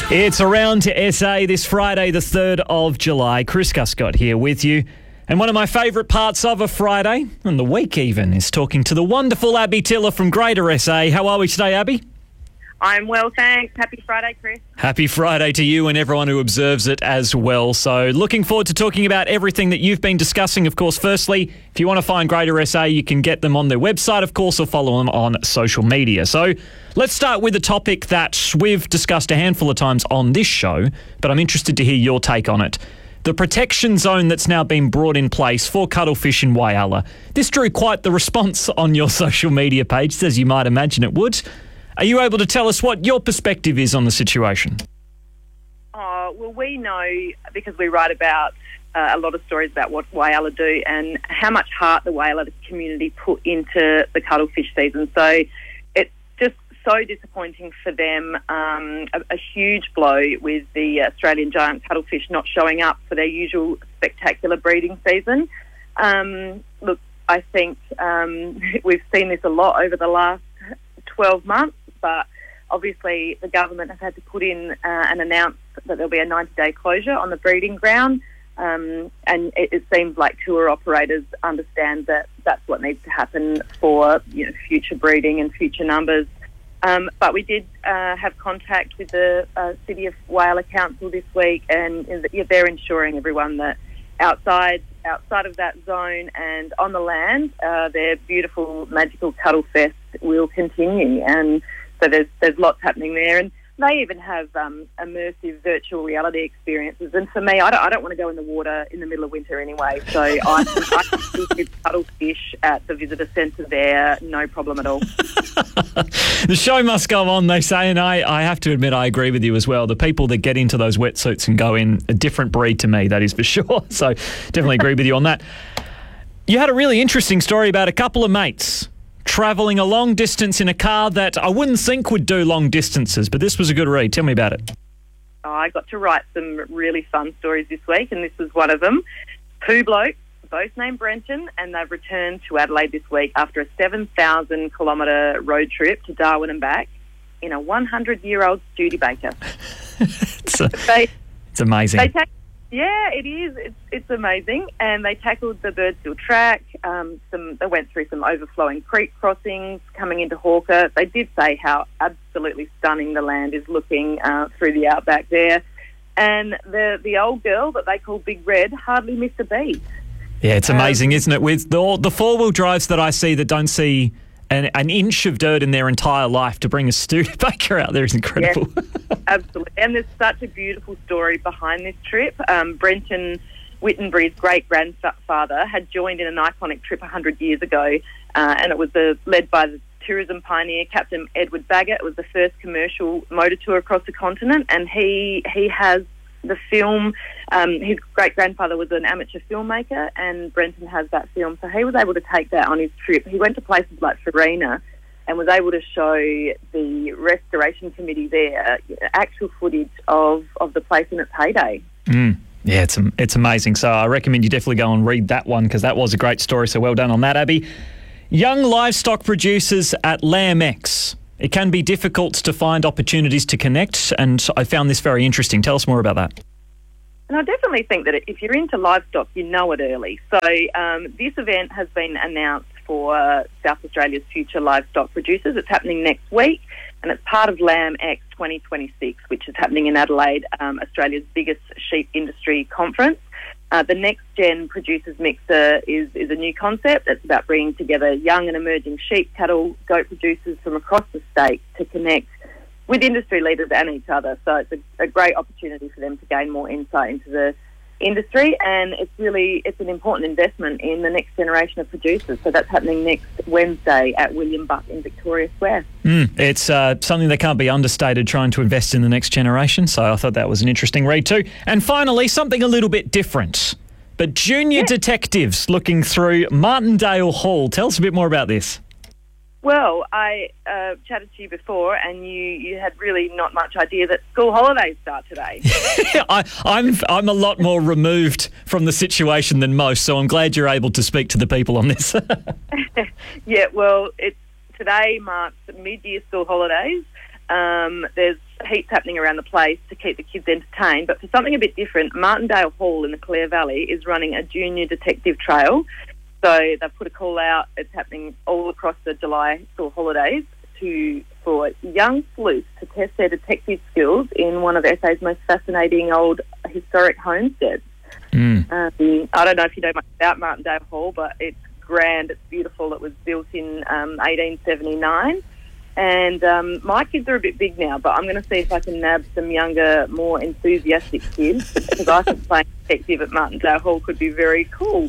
It's Around to SA this Friday, the 3rd of July. Chris Guscott here with you. And one of my favourite parts of a Friday, and the week even, is talking to the wonderful Abby Tiller from Greater SA. How are we today, Abby? I'm well, thanks. Happy Friday, Chris. Happy Friday to you and everyone who observes it as well. So looking forward to talking about everything that you've been discussing. Of course, firstly, if you want to find Greater SA, you can get them on their website, of course, or follow them on social media. So let's start with a topic that we've discussed a handful of times on this show, but I'm interested to hear your take on it. The protection zone that's now been brought in place for cuttlefish in Whyalla. This drew quite the response on your social media page, as you might imagine it would. Are you able to tell us what your perspective is on the situation? Well, we know, because we write about a lot of stories about what Whyalla do and how much heart the Whyalla community put into the cuttlefish season. So it's just so disappointing for them, a huge blow with the Australian giant cuttlefish not showing up for their usual spectacular breeding season. Look, I think we've seen this a lot over the last 12 months, but obviously the government has had to put in and announce that there'll be a 90-day closure on the breeding ground, and it seems like tour operators understand that that's what needs to happen for future breeding and future numbers. But we did have contact with the City of Whyalla Council this week, and they're ensuring everyone that outside of that zone and on the land, their beautiful magical Cuttle Fest will continue. And so there's lots happening there, and they even have immersive virtual reality experiences. And for me, I don't want to go in the water in the middle of winter anyway, so I can still see cuttlefish at the visitor centre there, no problem at all. The show must go on, they say, and I have to admit I agree with you as well. The people that get into those wetsuits and go in, a different breed to me, that is for sure. So definitely agree with you on that. You had a really interesting story about a couple of mates travelling a long distance in a car that I wouldn't think would do long distances, but this was a good read. Tell me about it. I got to write some really fun stories this week, and this was one of them. Two blokes, both named Brenton, and they've returned to Adelaide this week after a 7,000-kilometre road trip to Darwin and back in a 100-year-old Studebaker. It's amazing. Yeah, it is. It's amazing. And they tackled the Birdsville track. They went through some overflowing creek crossings coming into Hawker. They did say how absolutely stunning the land is looking through the outback there. And the old girl that they call Big Red hardly missed a beat. Yeah, it's amazing, isn't it? With the four-wheel drives that I see that don't see an inch of dirt in their entire life, to bring a Studebaker out there is incredible. Yes, absolutely. And there's such a beautiful story behind this trip. Brenton Wittenbury's great-grandfather had joined in an iconic trip 100 years ago, and it was led by the tourism pioneer Captain Edward Baggett. It was the first commercial motor tour across the continent, and he has the film. His great-grandfather was an amateur filmmaker, and Brenton has that film, so he was able to take that on his trip. He went to places like Farina and was able to show the restoration committee there actual footage of the place in its heyday. Yeah, it's amazing. So I recommend you definitely go and read that one, because that was a great story, so well done on that, Abby. Young livestock producers at LambX. It can be difficult to find opportunities to connect, and I found this very interesting. Tell us more about that. And I definitely think that if you're into livestock, you know it early. So this event has been announced for South Australia's future livestock producers. It's happening next week, and it's part of LambX 2026, which is happening in Adelaide, Australia's biggest sheep industry conference. The Next Gen Producers Mixer is a new concept. It's about bringing together young and emerging sheep, cattle, goat producers from across the state to connect with industry leaders and each other. So it's a great opportunity for them to gain more insight into the industry, and it's an important investment in the next generation of producers. So that's happening next Wednesday at William Buck in Victoria Square. It's something that can't be understated, trying to invest in the next generation. So I thought that was an interesting read too. And finally, something a little bit different, but junior detectives looking through Martindale Hall. Tell us a bit more about this. Well, I chatted to you before, and you had really not much idea that school holidays start today. I'm a lot more removed from the situation than most, so I'm glad you're able to speak to the people on this. Yeah, well, today marks mid-year school holidays. There's heaps happening around the place to keep the kids entertained. But for something a bit different, Martindale Hall in the Clare Valley is running a junior detective trail. So they've put a call out. It's happening all across the July school holidays for young sleuths to test their detective skills in one of SA's most fascinating old historic homesteads. I don't know if you know much about Martindale Hall, but it's grand, it's beautiful. It was built in 1879. And my kids are a bit big now, but I'm going to see if I can nab some younger, more enthusiastic kids, because I think playing detective at Martindale Hall could be very cool.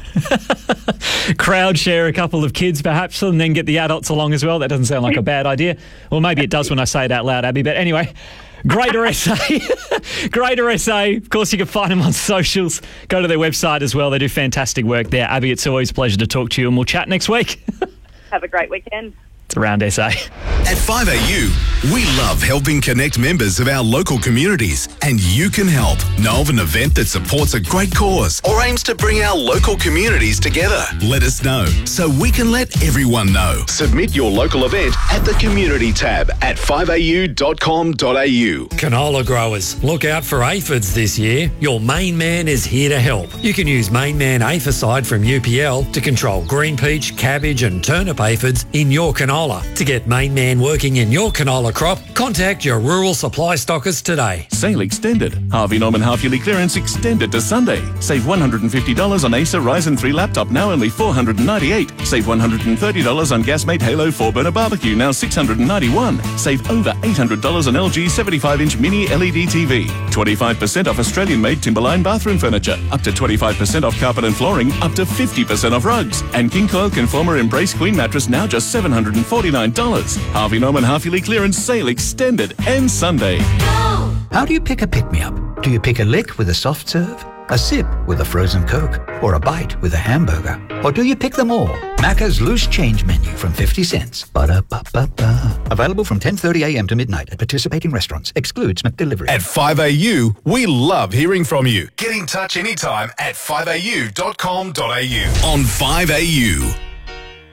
Crowd share a couple of kids perhaps and then get the adults along as well. That doesn't sound like a bad idea. Well, maybe it does when I say it out loud, Abby. But anyway, Greater SA. Greater SA. Of course, you can find them on socials. Go to their website as well. They do fantastic work there. Abby, it's always a pleasure to talk to you, and we'll chat next week. Have a great weekend. It's Around SA. At 5AU, we love helping connect members of our local communities, and you can help. Know of an event that supports a great cause or aims to bring our local communities together? Let us know so we can let everyone know. Submit your local event at the Community tab at 5au.com.au. Canola growers, look out for aphids this year. Your Main Man is here to help. You can use Main Man Aphicide from UPL to control green peach, cabbage and turnip aphids in your canola. To get Main Man working in your canola crop, contact your rural supply stockers today. Sale extended. Harvey Norman half-yearly clearance extended to Sunday. Save $150 on Acer Ryzen 3 laptop, now only $498. Save $130 on Gasmate Halo 4-burner barbecue, now $691. Save over $800 on LG 75-inch mini LED TV. 25% off Australian-made Timberline bathroom furniture. Up to 25% off carpet and flooring. Up to 50% off rugs. And King Coil Conformer Embrace Queen mattress, now just $749. Harvey Norman half-yearly clearance sale extended and Sunday. How do you pick a pick-me-up? Do you pick a lick with a soft serve, a sip with a frozen Coke, or a bite with a hamburger? Or do you pick them all? Macca's Loose Change Menu from 50 cents. Ba-da-ba-ba-ba. Available from 10:30 a.m. to midnight at participating restaurants. Excludes McDelivery. At 5AU, we love hearing from you. Get in touch anytime at 5au.com.au. On 5AU.